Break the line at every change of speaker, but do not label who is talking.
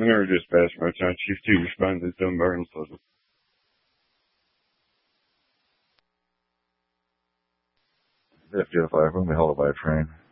Mineral Dispatch, Motown Chief 2, responding to Dunbar and Pleasant.
FJ5, we're going to be held by a train.